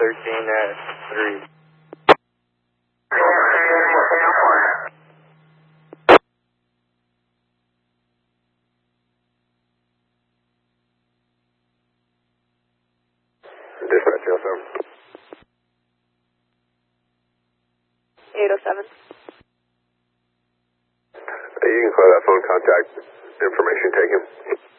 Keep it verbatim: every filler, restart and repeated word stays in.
thirteen at three. Dispatch, yes, sir. eight oh seven. You can clear that phone contact information taken.